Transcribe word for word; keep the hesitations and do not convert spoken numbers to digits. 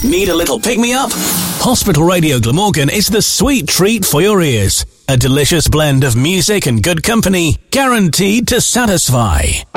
Need a little pick-me-up? Hospital Radio Glamorgan is the sweet treat for your ears. A delicious blend of music and good company, guaranteed to satisfy.